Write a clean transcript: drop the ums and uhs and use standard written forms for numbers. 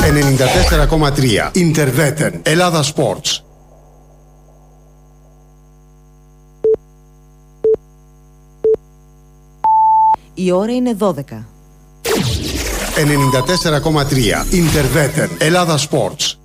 94,3 Interveten Ελλάδα Sports. Η ώρα είναι 12. 94,3 Interveten Ελλάδα Sports.